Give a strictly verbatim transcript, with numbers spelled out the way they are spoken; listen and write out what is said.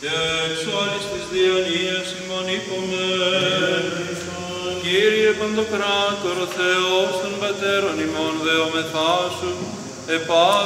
και εξ όλης της διανοίας ημών υπομέν. Κύριε Παντοκράτορο Θεός των Πατέρων ημών δεομεθά σου, επά